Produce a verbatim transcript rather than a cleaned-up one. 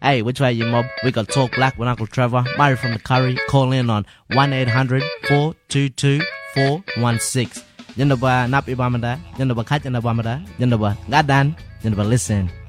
Hey, which way you mob? We got Talk Black with Uncle Trevor. Murray from the Curry. Call in on one eight hundred four two two four one six. Nhân ba nắp ibamada, nhân ba khách nhân ba mada, nhân ba gadan, nhân ba listen.